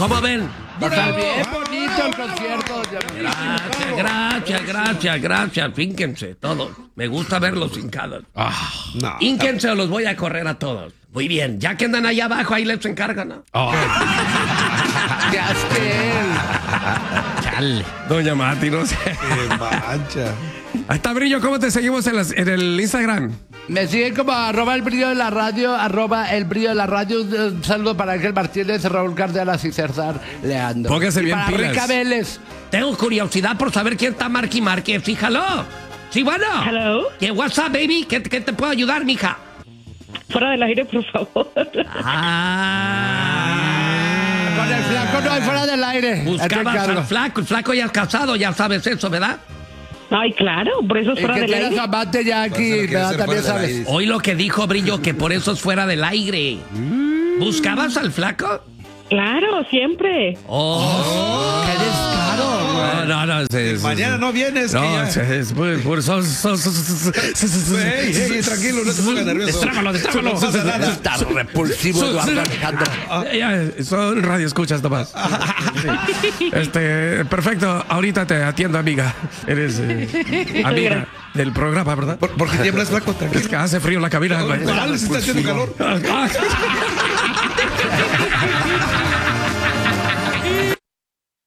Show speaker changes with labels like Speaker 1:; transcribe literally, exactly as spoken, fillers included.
Speaker 1: ¿Cómo ven?
Speaker 2: Está bien bonito el concierto.
Speaker 1: Gracias, gracias, gracias, gracias. Fínquense, todos. Me gusta verlos hincados.
Speaker 3: Ah, no.
Speaker 1: Ínquense o los voy a correr a todos. Muy bien, ya que andan allá abajo, ahí les encargan, ¿no?
Speaker 3: Oh.
Speaker 2: ¡Qué asquel!
Speaker 1: Chale. Doña Mati, no sé.
Speaker 3: ¡Qué mancha!
Speaker 4: Ahí está, Brillo, ¿cómo te seguimos en, las, en el Instagram?
Speaker 2: Me siguen como arroba el brillo de la radio, arroba el brillo de la radio. Un saludo para Ángel Martínez, Raúl Cárdenas y César Leandro.
Speaker 4: Póngase
Speaker 2: Y
Speaker 4: bien
Speaker 2: para
Speaker 4: pilas.
Speaker 2: Rica Vélez.
Speaker 1: Tengo curiosidad por saber quién está Marky Marky. Fíjalo. Sí, bueno.
Speaker 5: Hello.
Speaker 1: ¿Qué WhatsApp, baby? ¿Qué, qué te puedo ayudar, mija?
Speaker 5: Fuera del aire, por favor.
Speaker 1: Ah.
Speaker 2: Con el flaco no hay fuera del aire. Ahí te
Speaker 1: Buscabas
Speaker 2: encargo.
Speaker 1: al flaco. El flaco ya es casado, ya sabes eso, ¿verdad?
Speaker 5: Ay, claro, por eso es
Speaker 2: Y
Speaker 5: fuera
Speaker 2: que
Speaker 5: del
Speaker 2: tienes
Speaker 5: aire.
Speaker 2: amante ya
Speaker 3: Por eso
Speaker 2: aquí,
Speaker 3: lo quiere
Speaker 2: ¿verdad?
Speaker 3: hacer
Speaker 2: También
Speaker 3: fuera del
Speaker 2: sabes.
Speaker 3: aire.
Speaker 1: Hoy lo que dijo Brillo, que por eso es fuera del aire. ¿Buscabas al flaco?
Speaker 5: Claro, siempre.
Speaker 1: Oh.
Speaker 2: ¡Qué descaro!
Speaker 4: No, no, no. Es, es,
Speaker 3: Mañana no vienes.
Speaker 4: No,
Speaker 3: que ya-
Speaker 4: es, es por, por sos, sos, sos, sos, sos, sos,
Speaker 3: Ey, ey, tranquilo, no te pongas nervioso.
Speaker 1: Destrábalo, destrábalo.
Speaker 3: No pasa nada.
Speaker 2: Está repulsivo Eduardo Alejandro.
Speaker 4: Ya, son radio escuchas nomás. Sí. Este, perfecto. Ahorita te atiendo, amiga. Eres eh, amiga del programa, ¿verdad?
Speaker 3: ¿Por, ¿Por qué tiemblas, flaco?
Speaker 4: Es
Speaker 3: Tranquilo.
Speaker 4: que hace frío en la cabina, güey.
Speaker 3: Vale, se está haciendo calor.